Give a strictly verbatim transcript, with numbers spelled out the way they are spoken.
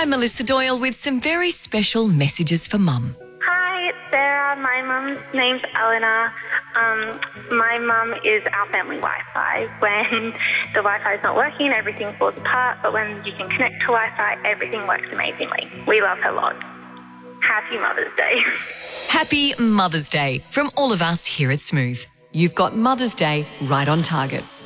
I'm Melissa Doyle with some very special messages for Mum. Hi, it's Sarah. My mum's name's Eleanor. Um, my mum is our family Wi-Fi. When the Wi-Fi is not working, everything falls apart, but when you can connect to Wi-Fi, everything works amazingly. We love her lots. Happy Mother's Day. Happy Mother's Day from all of us here at Smooth. You've got Mother's Day right on target.